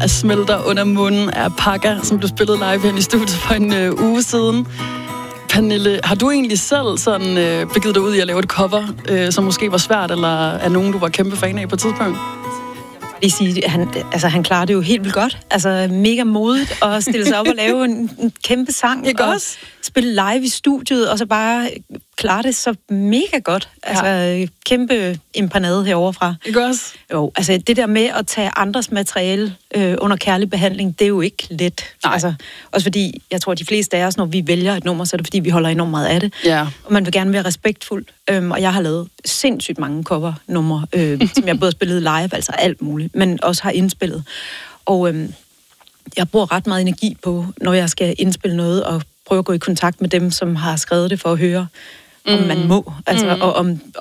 der smelter under munden af Paga, som blev spillet live her i studiet for en uge siden. Pernille, har du egentlig selv sådan begivet dig ud i at lave et cover, som måske var svært, eller er nogen, du var kæmpe fan af på et tidspunkt? Jeg sige, han klarer det jo helt vildt godt. Altså mega modigt at stille sig op og lave en kæmpe sang. Ikke også? Spille live i studiet, og så bare klare det så mega godt. Altså kæmpe impanade herovre fra. Ikke også? Jo, altså det der med at tage andres materiale under kærlig behandling, det er jo ikke let. Nej. Altså, også fordi, jeg tror, de fleste af os, når vi vælger et nummer, så er det fordi, vi holder enormt meget af det. Ja. Og man vil gerne være respektfuld. Og jeg har lavet sindssygt mange covernumre, som jeg både har spillet live, altså alt muligt, men også har indspillet. Og jeg bruger ret meget energi på, når jeg skal indspille noget, og prøve at gå i kontakt med dem, som har skrevet det for at høre, om man må, altså, og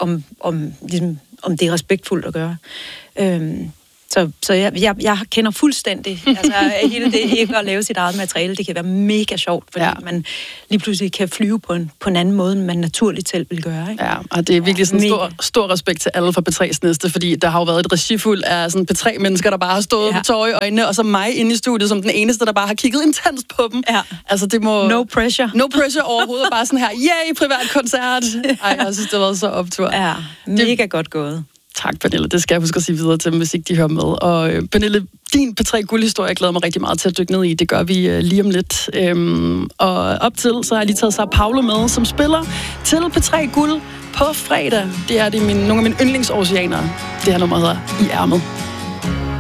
om det er respektfuldt at gøre. Så jeg kender fuldstændig altså hele det ikke at lave sit eget materiale. Det kan være mega sjovt, fordi man lige pludselig kan flyve på en anden måde, end man naturligt selv vil gøre. Ikke? Ja, og det er virkelig sådan stor respekt til alle fra P3's næste, fordi der har jo været et regi fuld af sådan P3-mennesker, der bare har stået med tårer i øjnene, og så mig inde i studiet som den eneste, der bare har kigget intenst på dem. Ja. Altså det må... No pressure. No pressure overhovedet, bare sådan her, yay, privat koncert. Ej, jeg synes, det har været så optur. Ja, mega godt gået. Tak, Pernille. Det skal jeg huske at sige videre til dem, hvis ikke de hører med. Og Pernille, din P3 Guld-historie, jeg glæder mig rigtig meget til at dykke ned i. Det gør vi lige om lidt. Og op til, så har jeg lige taget Sao Paulo med, som spiller til P3 Guld på fredag. Det er nogle af mine yndlingsoceanere. Det her nummer hedder I ærmet.